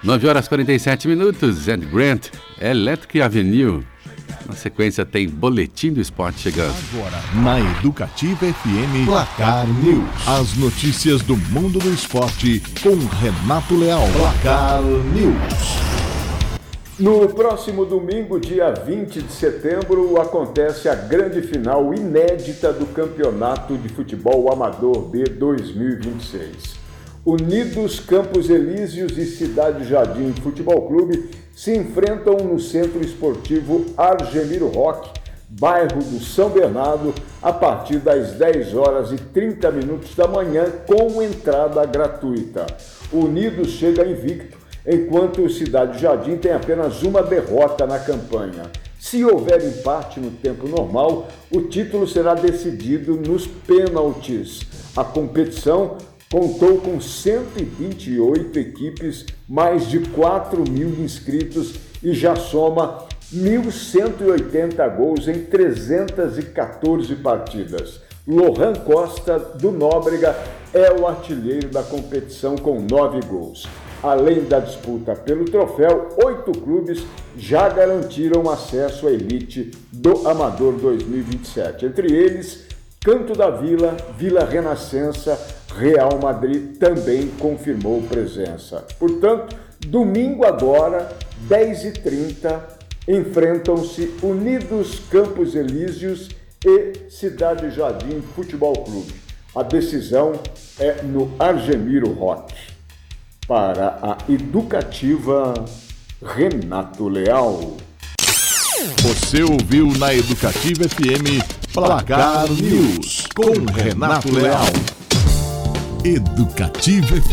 9 horas 47 minutos, Ed Grant, Electric Avenue. Na sequência tem Boletim do Esporte chegando. Agora, na Educativa FM, Placar News. As notícias do mundo do esporte com Renato Leal. Placar News. No próximo domingo, dia 20 de setembro, acontece a grande final inédita do Campeonato de Futebol Amador B 2026. Unidos Campos Elíseos e Cidade Jardim Futebol Clube se enfrentam no Centro Esportivo Argemiro Roque, bairro do São Bernardo, a partir das 10 horas e 30 minutos da manhã, com entrada gratuita. O Unidos chega invicto, enquanto o Cidade Jardim tem apenas uma derrota na campanha. Se houver empate no tempo normal, o título será decidido nos pênaltis. A competição contou com 128 equipes, mais de 4.000 inscritos e já soma 1.180 gols em 314 partidas. Lohan Costa, do Nóbrega, é o artilheiro da competição com 9 gols. Além da disputa pelo troféu, 8 clubes já garantiram acesso à elite do Amador 2027. Entre eles, Canto da Vila, Vila Renascença, Real Madrid também confirmou presença. Portanto, domingo agora, 10h30, enfrentam-se Unidos Campos Elíseos e Cidade Jardim Futebol Clube. A decisão é no Argemiro Roque. Para a Educativa, Renato Leal. Você ouviu na Educativa FM Placar News com Renato Leal. Educativa FM.